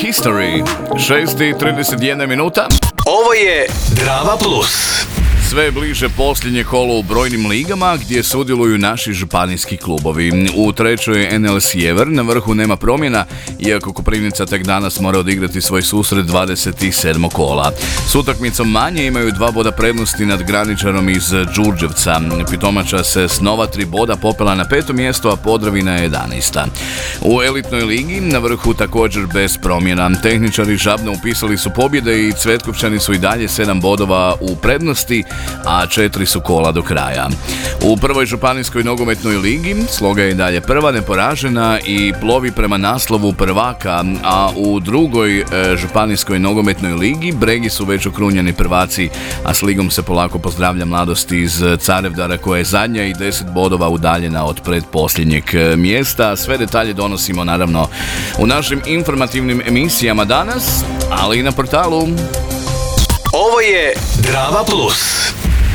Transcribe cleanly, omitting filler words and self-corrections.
History, 6:31 minuta. Ovo je Drava Plus. Sve je bliže posljednje kolo u brojnim ligama gdje sudjeluju naši županijski klubovi. U trećoj NL Sjever na vrhu nema promjena, iako Koprivnica tek danas mora odigrati svoj susret 27. kola. S utakmicom manje imaju 2 boda prednosti nad Graničarom iz Đurđevca. Pitomača se s nova 3 boda popela na 5. mjesto, a Podravina je 11. U elitnoj ligi na vrhu također bez promjena. Tehničari Žabno upisali su pobjede i Cvetkovčani su i dalje 7 bodova u prednosti, a 4 su kola do kraja. U prvoj županijskoj nogometnoj ligi Sloga je dalje prva, neporažena i plovi prema naslovu prvaka, a u drugoj županijskoj nogometnoj ligi Bregi su već okrunjeni prvaci, a s ligom se polako pozdravlja Mladost iz Carevdara koja je zadnja i 10 bodova udaljena od pretposljednjeg mjesta. Sve detalje donosimo naravno u našim informativnim emisijama danas, ali i na portalu. Ovo je Drava Plus.